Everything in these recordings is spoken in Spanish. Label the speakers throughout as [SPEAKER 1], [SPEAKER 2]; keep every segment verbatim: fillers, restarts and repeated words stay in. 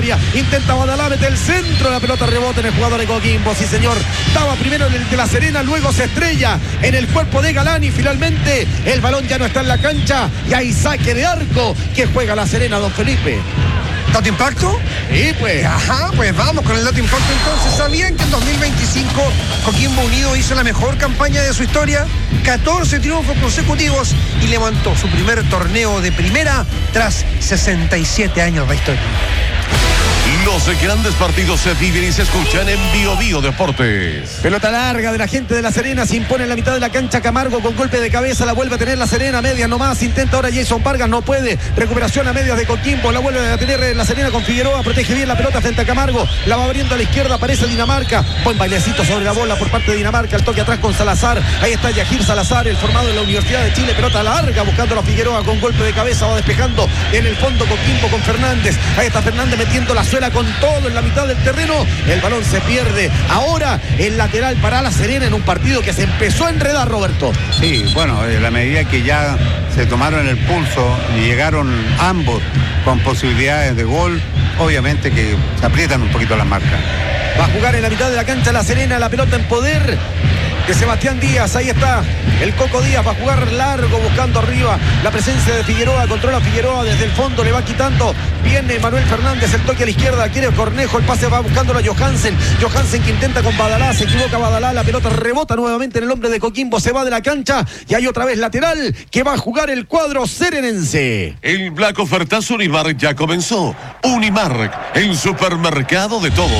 [SPEAKER 1] área. Intenta Badalá, mete el centro. La pelota rebota en el jugador de Coquimbo. Sí, señor. Estaba primero en el de La Serena, luego se estrella en el cuerpo de Galán y finalmente el balón ya no está en la cancha y hay saque de arco que juega La Serena, don Felipe.
[SPEAKER 2] ¿Dato impacto?
[SPEAKER 1] Sí, pues.
[SPEAKER 2] Ajá, pues vamos con el dato impacto entonces. ¿Sabían que en dos mil veinticinco Coquimbo Unido hizo la mejor campaña de su historia? catorce triunfos consecutivos y levantó su primer torneo de primera tras sesenta y siete años de historia.
[SPEAKER 3] Los grandes partidos se viven y se escuchan en Bio Bio Deportes.
[SPEAKER 1] Pelota larga de la gente de La Serena, se impone en la mitad de la cancha Camargo con golpe de cabeza, la vuelve a tener La Serena, media nomás, intenta ahora Jason Vargas, no puede, recuperación a medias de Coquimbo, la vuelve a tener La Serena con Figueroa, protege bien la pelota frente a Camargo, la va abriendo a la izquierda, aparece Dinamarca, buen bailecito sobre la bola por parte de Dinamarca, el toque atrás con Salazar, ahí está Yajir Salazar, el formado de la Universidad de Chile, pelota larga buscando a Figueroa con golpe de cabeza, va despejando en el fondo Coquimbo con Fernández, ahí está Fernández metiendo la suela con todo en la mitad del terreno, el balón se pierde. Ahora el lateral para La Serena en un partido que se empezó a enredar, Roberto.
[SPEAKER 4] Sí, bueno, a la medida que ya se tomaron el pulso y llegaron ambos con posibilidades de gol, obviamente que se aprietan un poquito las marcas.
[SPEAKER 1] Va a jugar en la mitad de la cancha La Serena, la pelota en poder de Sebastián Díaz, ahí está el Coco Díaz, va a jugar largo buscando arriba la presencia de Figueroa, controla Figueroa desde el fondo, le va quitando, viene Manuel Fernández, el toque a la izquierda, quiere Cornejo, el pase va buscándolo a Johansen, Johansen que intenta con Badalá, se equivoca Badalá, la pelota rebota nuevamente en el hombre de Coquimbo, se va de la cancha y hay otra vez lateral que va a jugar el cuadro serenense.
[SPEAKER 3] El Black Ofertazo Unimark ya comenzó. Unimark, el supermercado de todos.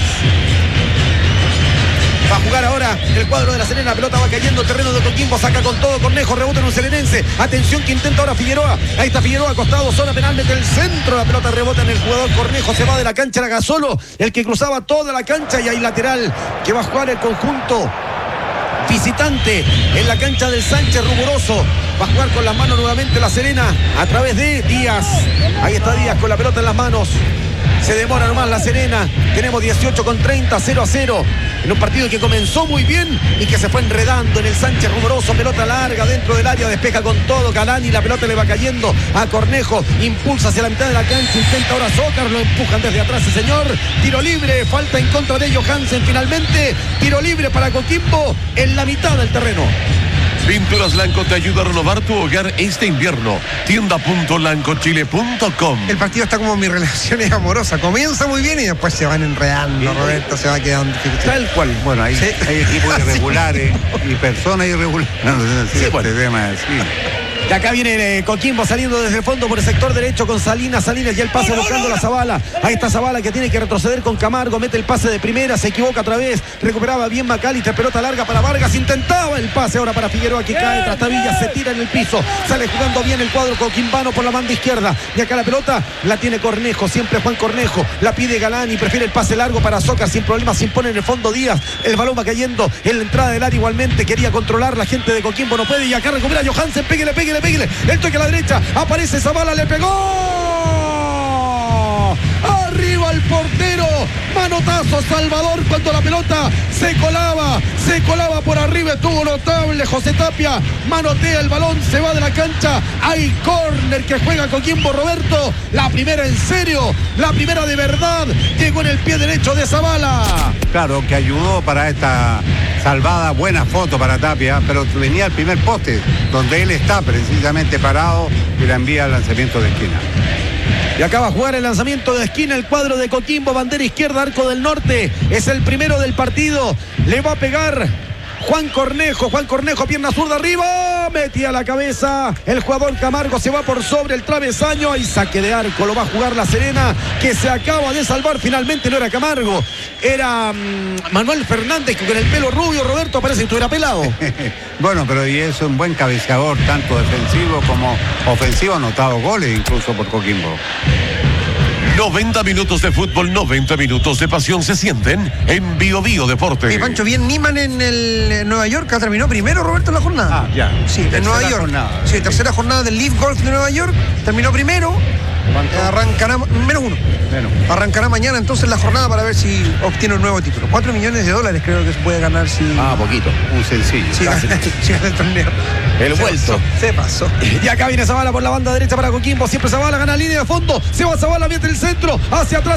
[SPEAKER 1] Va a jugar ahora el cuadro de La Serena, la pelota va cayendo, terreno de Coquimbo, saca con todo Cornejo, rebota en un serenense, atención que intenta ahora Figueroa, ahí está Figueroa acostado, zona penal, mete el centro, la pelota rebota en el jugador Cornejo, se va de la cancha, era Gasolo, el que cruzaba toda la cancha y hay lateral que va a jugar el conjunto visitante en la cancha del Sánchez Ruboroso. Va a jugar con las manos nuevamente La Serena a través de Díaz, ahí está Díaz con la pelota en las manos. Se demora nomás La Serena. Tenemos dieciocho con treinta, cero a cero. En un partido que comenzó muy bien y que se fue enredando en el Sánchez Rumoroso. Pelota larga dentro del área. Despeja con todo Galani. La pelota le va cayendo a Cornejo. Impulsa hacia la mitad de la cancha. Intenta ahora Zócar. Lo empujan desde atrás el señor. Tiro libre. Falta en contra de Johansen. Finalmente, tiro libre para Coquimbo en la mitad del terreno.
[SPEAKER 3] Pinturas Lanco te ayuda a renovar tu hogar este invierno. tienda punto lanco chile punto com.
[SPEAKER 2] El partido está como mis relaciones amorosas. Comienza muy bien y después se van enredando. Roberto se va quedando.
[SPEAKER 4] Tal cual. Bueno, hay, sí. hay equipos irregulares y personas irregulares. No, no, no, sí, sí, bueno. Este tema, sí.
[SPEAKER 1] Y acá viene eh, Coquimbo saliendo desde el fondo por el sector derecho con Salinas, Salinas y el pase buscando la Zavala. Ahí está Zavala que tiene que retroceder con Camargo, mete el pase de primera, se equivoca otra vez, recuperaba bien Macalister, pelota larga para Vargas, intentaba el pase ahora para Figueroa que cae, Trastavilla se tira en el piso, sale jugando bien el cuadro coquimbano por la banda izquierda y acá la pelota la tiene Cornejo, siempre Juan Cornejo, la pide Galán y prefiere el pase largo para Zócar, sin problemas, se impone en el fondo Díaz, el balón va cayendo en la entrada del área igualmente, quería controlar la gente de Coquimbo, no puede y acá recupera Johansen, pégale, pégale, pégale, el toque a la derecha, aparece Zavala, le pegó arriba el portero, manotazo Salvador cuando la pelota se colaba, se colaba por arriba, estuvo notable José Tapia, manotea el balón, se va de la cancha, hay córner que juega Coquimbo, Roberto, la primera en serio, la primera de verdad, llegó en el pie derecho de Zavala.
[SPEAKER 4] Claro, que ayudó para esta salvada, buena foto para Tapia, pero venía el primer poste, donde él está precisamente parado y la envía al lanzamiento de esquina.
[SPEAKER 1] Y acaba a jugar el lanzamiento de esquina el cuadro de Coquimbo, bandera izquierda, arco del norte, es el primero del partido, le va a pegar Juan Cornejo, Juan Cornejo, pierna zurda arriba, metía la cabeza, el jugador Camargo se va por sobre el travesaño, hay saque de arco, lo va a jugar La Serena, que se acaba de salvar, finalmente no era Camargo, era um, Manuel Fernández, que con el pelo rubio, Roberto, parece que estuviera pelado.
[SPEAKER 4] Bueno, pero y es un buen cabeceador, tanto defensivo como ofensivo, ha anotado goles incluso por Coquimbo.
[SPEAKER 3] noventa minutos de fútbol, noventa minutos de pasión se sienten en Bio Bio Deportes.
[SPEAKER 2] Y Pancho, bien Niman en el en Nueva York, terminó primero, Roberto, en la jornada.
[SPEAKER 4] Ah, ya.
[SPEAKER 2] Sí, en Nueva York.
[SPEAKER 4] Jornada.
[SPEAKER 2] Sí, tercera jornada del Leaf Golf de Nueva York, terminó primero. ¿Cuánto? Arrancará, menos uno. Menos. Arrancará mañana entonces la jornada para ver si obtiene un nuevo título. Cuatro millones de dólares creo que se puede ganar si...
[SPEAKER 1] Ah, poquito.
[SPEAKER 4] Un sencillo.
[SPEAKER 2] Si gana, si gana el torneo.
[SPEAKER 1] El
[SPEAKER 2] se
[SPEAKER 1] vuelto.
[SPEAKER 2] Pasó, se pasó.
[SPEAKER 1] Y acá viene Zavala por la banda derecha para Coquimbo. Siempre Zavala gana línea de fondo. Se va Zavala, mete el centro. Hacia atrás.